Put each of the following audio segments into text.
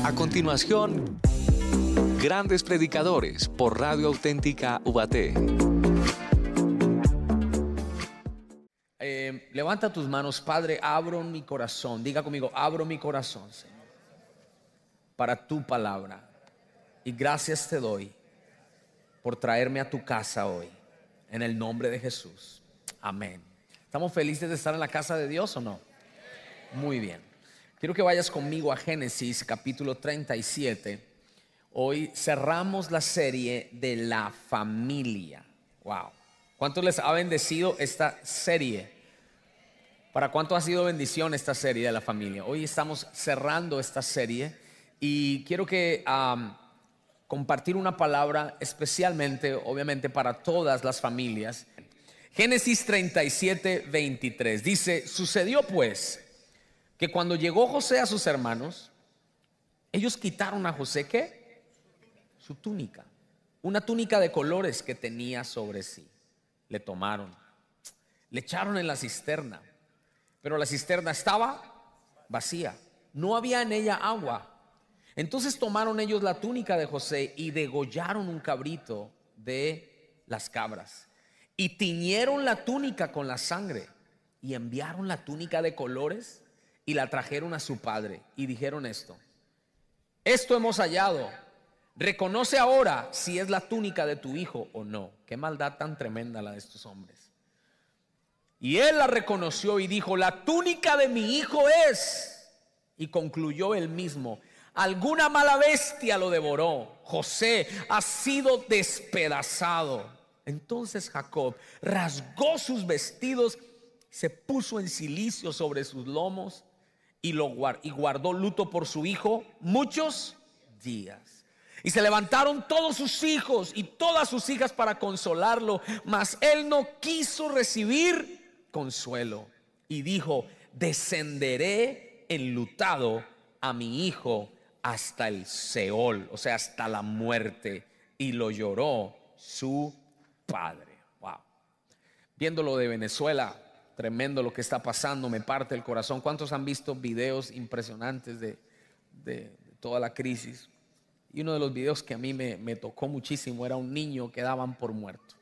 A continuación, Grandes Predicadores por Radio Auténtica Ubaté. Levanta tus manos. Padre, abro mi corazón. Diga conmigo, abro mi corazón, Señor, para tu palabra. Y gracias te doy por traerme a tu casa hoy, en el nombre de Jesús. Amén. ¿Estamos felices de estar en la casa de Dios o no? Muy bien. Quiero que vayas conmigo a Génesis capítulo 37. Hoy cerramos la serie de la familia. Wow. ¿Cuántos les ha bendecido esta serie? ¿Para cuánto ha sido bendición esta serie de la familia? Hoy estamos cerrando esta serie y quiero que compartir una palabra especialmente, obviamente, para todas las familias. Génesis 37, 23 dice: sucedió pues que cuando llegó José a sus hermanos, ellos quitaron a José, ¿qué? Su túnica, una túnica de colores que tenía sobre sí. Le tomaron, le echaron en la cisterna, pero la cisterna estaba vacía, no había en ella agua. Entonces tomaron ellos la túnica de José y degollaron un cabrito de las cabras y tiñeron la túnica con la sangre y enviaron la túnica de colores y la trajeron a su padre y dijeron esto hemos hallado, reconoce ahora si es la túnica de tu hijo o no. Qué maldad tan tremenda la de estos hombres. Y él la reconoció y dijo: la túnica de mi hijo es. Y concluyó él mismo: alguna mala bestia lo devoró, José ha sido despedazado. Entonces Jacob rasgó sus vestidos, se puso en cilicio sobre sus lomos y guardó luto por su hijo muchos días. Y se levantaron todos sus hijos y todas sus hijas para consolarlo, mas él no quiso recibir consuelo y dijo: descenderé enlutado a mi hijo hasta el Seol, o sea, hasta la muerte. Y lo lloró su padre. Wow. Viéndolo de Venezuela, tremendo lo que está pasando, me parte el corazón. ¿Cuántos han visto videos impresionantes de toda la crisis? Y uno de los videos que a mí me tocó muchísimo era un niño que daban por muerto.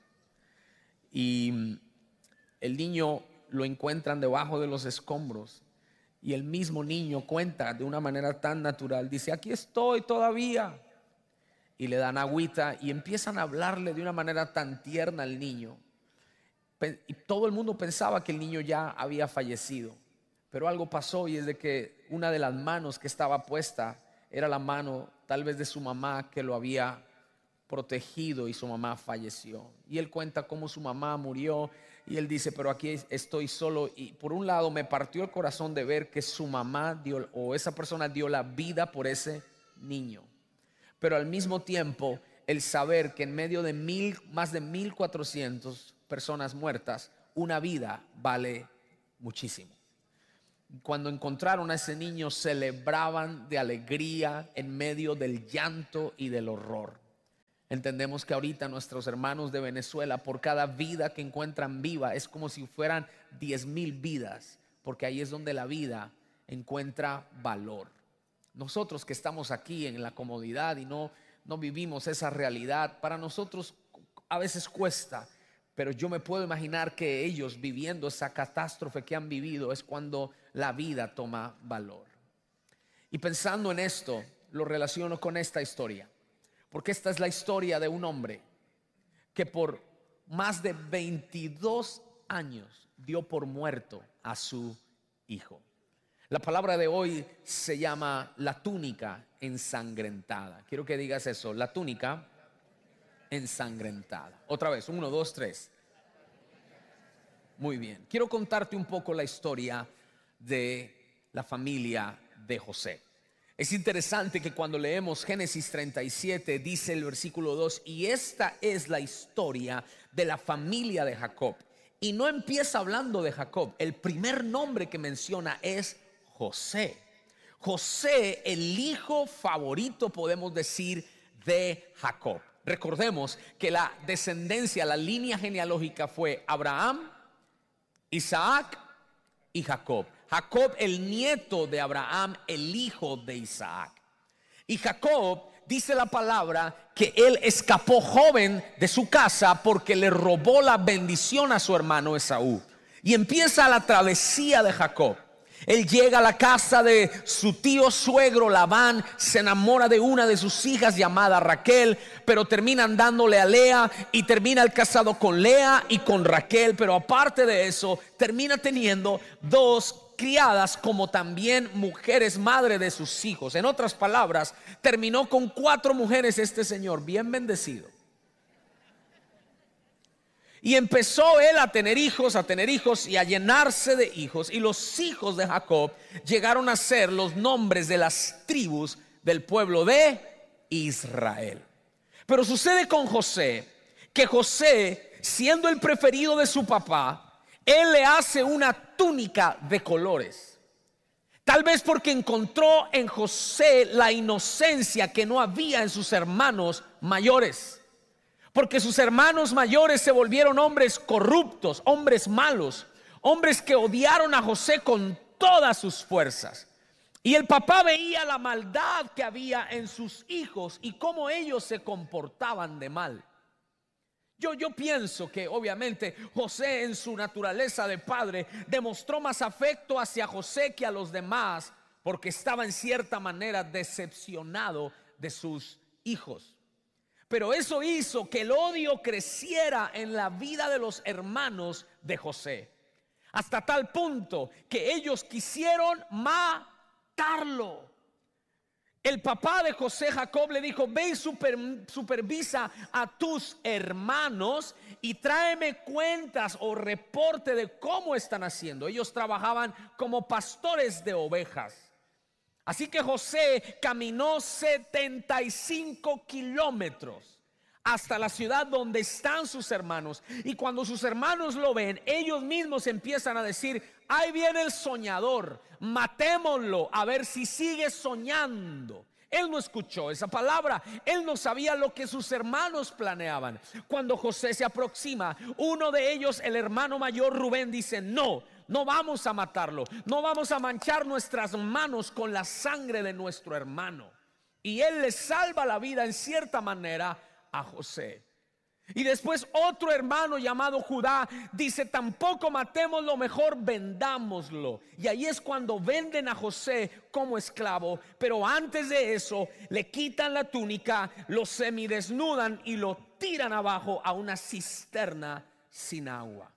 Y el niño lo encuentran debajo de los escombros. Y el mismo niño cuenta de una manera tan natural. Dice: aquí estoy todavía. Y le dan agüita y empiezan a hablarle de una manera tan tierna al niño. Y todo el mundo pensaba que el niño ya había fallecido. Pero algo pasó, y es de que una de las manos que estaba puesta era la mano tal vez de su mamá, que lo había protegido, y su mamá falleció. Y él cuenta cómo su mamá murió y él dice: pero aquí estoy solo. Y por un lado me partió el corazón de ver que su mamá esa persona dio la vida por ese niño, pero al mismo tiempo el saber que en medio de más de 1,400 personas muertas, una vida vale muchísimo. Cuando encontraron a ese niño, celebraban de alegría en medio del llanto y del horror. Entendemos que ahorita nuestros hermanos de Venezuela, por cada vida que encuentran viva, es como si fueran 10,000 vidas, porque ahí es donde la vida encuentra valor. Nosotros que estamos aquí en la comodidad y no vivimos esa realidad, para nosotros a veces cuesta. Pero yo me puedo imaginar que ellos, viviendo esa catástrofe que han vivido, es cuando la vida toma valor. Y pensando en esto, lo relaciono con esta historia, porque esta es la historia de un hombre que por más de 22 años dio por muerto a su hijo. La palabra de hoy se llama la túnica ensangrentada. Quiero que digas eso: la túnica ensangrentada. Otra vez, 1, 2, 3. Muy bien. Quiero contarte un poco la historia de la familia de José. Es interesante que cuando leemos Génesis 37, dice el versículo 2: y esta es la historia de la familia de Jacob. Y no empieza hablando de Jacob. El primer nombre que menciona es José. José, el hijo favorito, podemos decir, de Jacob. Recordemos que la descendencia, la línea genealógica fue Abraham, Isaac y Jacob. Jacob, el nieto de Abraham, el hijo de Isaac. Y Jacob, dice la palabra, que él escapó joven de su casa porque le robó la bendición a su hermano Esaú. Y empieza la travesía de Jacob. Él llega a la casa de su tío suegro Labán, se enamora de una de sus hijas llamada Raquel, pero terminan dándole a Lea y termina el casado con Lea y con Raquel. Pero aparte de eso, termina teniendo dos criadas como también mujeres madre de sus hijos. En otras palabras, terminó con 4 mujeres este señor, bien bendecido. Y empezó él a tener hijos y a llenarse de hijos. Y los hijos de Jacob llegaron a ser los nombres de las tribus del pueblo de Israel. Pero sucede con José, que José, siendo el preferido de su papá, él le hace una túnica de colores. Tal vez porque encontró en José la inocencia que no había en sus hermanos mayores. Porque sus hermanos mayores se volvieron hombres corruptos, hombres malos, hombres que odiaron a José con todas sus fuerzas. Y el papá veía la maldad que había en sus hijos y cómo ellos se comportaban de mal. Yo pienso que obviamente José, en su naturaleza de padre, demostró más afecto hacia José que a los demás, porque estaba en cierta manera decepcionado de sus hijos. Pero eso hizo que el odio creciera en la vida de los hermanos de José, hasta tal punto que ellos quisieron matarlo. El papá de José, Jacob, le dijo: ve y supervisa a tus hermanos y tráeme cuentas o reporte de cómo están haciendo. Ellos trabajaban como pastores de ovejas. Así que José caminó 75 kilómetros hasta la ciudad donde están sus hermanos. Y cuando sus hermanos lo ven, ellos mismos empiezan a decir: ahí viene el soñador, matémoslo a ver si sigue soñando. Él no escuchó esa palabra, él no sabía lo que sus hermanos planeaban. Cuando José se aproxima, uno de ellos, el hermano mayor Rubén, dice: no vamos a matarlo, no vamos a manchar nuestras manos con la sangre de nuestro hermano. Y él le salva la vida en cierta manera a José. Y después otro hermano llamado Judá dice: tampoco matémoslo, mejor vendámoslo. Y ahí es cuando venden a José como esclavo. Pero antes de eso le quitan la túnica, lo semidesnudan y lo tiran abajo a una cisterna sin agua.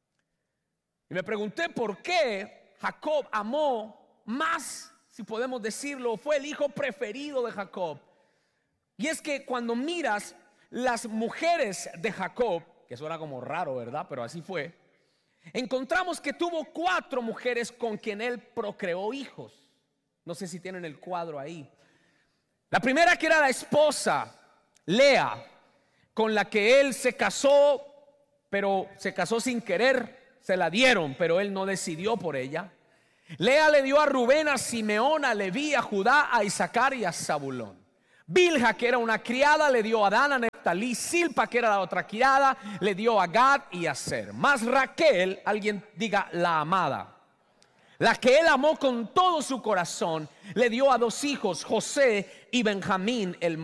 Y me pregunté por qué Jacob amó más, si podemos decirlo, fue el hijo preferido de Jacob. Y es que cuando miras las mujeres de Jacob, que eso era como raro, ¿verdad? Pero así fue. Encontramos que tuvo 4 mujeres con quien él procreó hijos. No sé si tienen el cuadro ahí. La primera, que era la esposa, Lea, con la que él se casó, pero se casó sin querer. Se la dieron, pero él no decidió por ella. Lea le dio a Rubén, a Simeón, a Leví, a Judá, a Isaacar y a Zabulón. Bilha, que era una criada, le dio a Dan, a Neftalí. Silpa, que era la otra criada, le dio a Gad y a Aser. Más Raquel, alguien diga la amada, la que él amó con todo su corazón, le dio a 2 hijos, José y Benjamín, el